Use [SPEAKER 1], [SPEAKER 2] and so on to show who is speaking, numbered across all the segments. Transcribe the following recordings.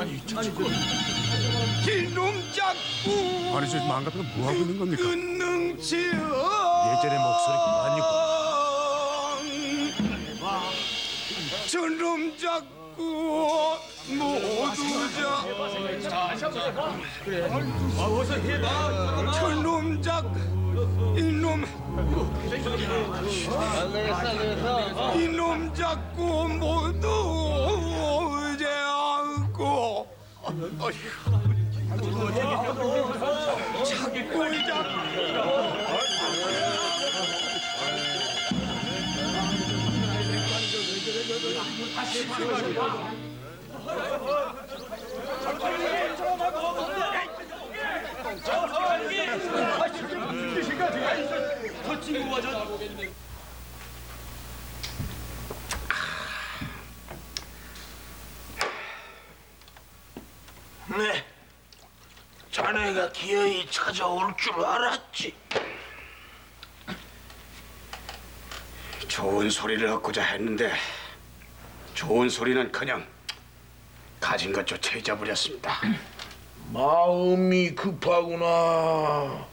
[SPEAKER 1] 이놈 자꾸
[SPEAKER 2] 아니 저 망가뜨려 뭐 하고 있는 겁니까?
[SPEAKER 1] 끊능치어
[SPEAKER 3] 예전의 목소리가 아니고.
[SPEAKER 1] 저놈 자꾸 모두 저놈 자꾸 이놈 자꾸 모두 오지 않고
[SPEAKER 3] 네, 자네가 기어이 찾아올 줄 알았지.
[SPEAKER 1] 좋은 소리를 얻고자 했는데 좋은 소리는 그냥 가진 것조차 잊어버렸습니다.
[SPEAKER 3] 마음이 급하구나.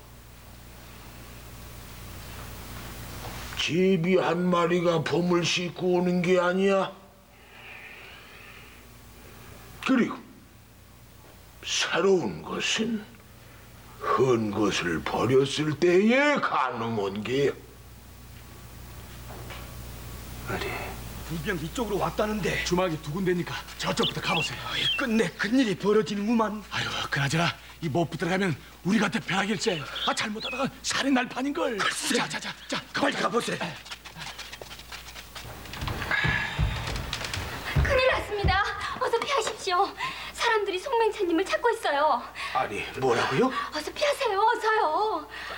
[SPEAKER 3] 제비 한 마리가 범을 싣고 오는 게 아니야. 그리고 새로운 것은 헌 것을 버렸을 때에 가늠한 게야.
[SPEAKER 4] 불병 이쪽으로 왔다는데 주막이 두 군데니까 저쪽부터 가보세요. 끝내 큰일이 벌어지는구만. 아유, 그나저나 이 못 들어가면 우리한테 배락일세. 잘못하다가 살인 날 판인걸. 자, 빨리 가보세요.
[SPEAKER 5] 큰일 났습니다. 어서 피하십시오. 사람들이 송맹차님을 찾고 있어요.
[SPEAKER 1] 아니 뭐라고요?
[SPEAKER 5] 어서 피하세요. 어서요.